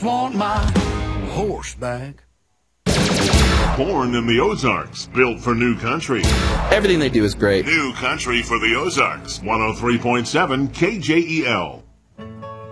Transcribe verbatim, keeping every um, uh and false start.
want my horse back. Born in the Ozarks, built for new country. Everything they do is great. New country for the Ozarks. one oh three point seven K J E L.